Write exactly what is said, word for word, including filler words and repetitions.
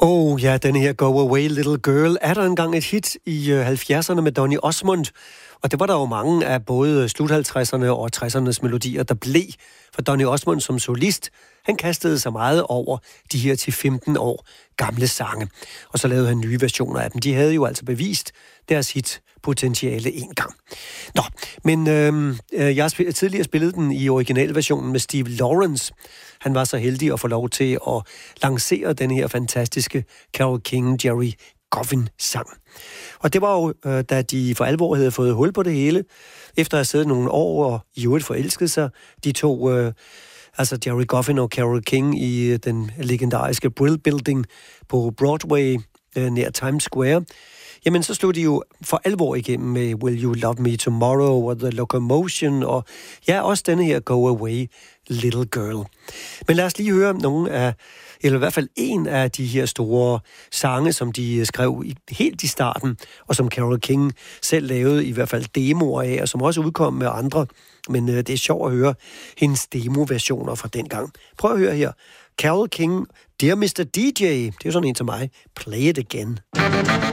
Oh ja, denne her Go Away Little Girl er der engang et hit i halvfjerdserne med Donny Osmond. Og det var der jo mange af både slut halvtredserne og tressernes melodier, der blev. For Donny Osmond som solist, han kastede sig meget over de her til femten år gamle sange. Og så lavede han nye versioner af dem. De havde jo altså bevist deres hit potentiale en gang. Nå, men øh, jeg har tidligere spillet den i originalversionen med Steve Lawrence. Han var så heldig at få lov til at lancere den her fantastiske Carole King, Jerry Goffin-sang. Og det var jo, øh, da de for alvor havde fået hul på det hele, efter at have siddet nogle år og i øvrigt forelsket sig, de to, øh, altså Jerry Goffin og Carole King i den legendariske Brill Building på Broadway øh, nær Times Square. Jamen, så slog de jo for alvor igennem med Will You Love Me Tomorrow og The Locomotion, og ja, også denne her Go Away Little Girl. Men lad os lige høre nogle af, eller i hvert fald en af de her store sange, som de skrev i, helt i starten, og som Carole King selv lavede i hvert fald demoer af, og som også udkom med andre. Men øh, det er sjovt at høre hendes demoversioner fra dengang. Prøv at høre her. Carole King, Dear mister D J, det er jo sådan en til mig. Play it again.